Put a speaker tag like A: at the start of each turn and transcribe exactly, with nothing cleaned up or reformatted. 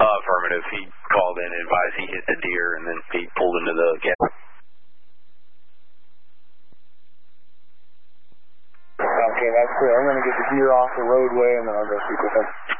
A: Uh, affirmative. He called in and advised he hit the deer, and then he pulled into the gap.
B: Okay, that's clear. I'm going to get the deer off the roadway, and then I'll go speak with him.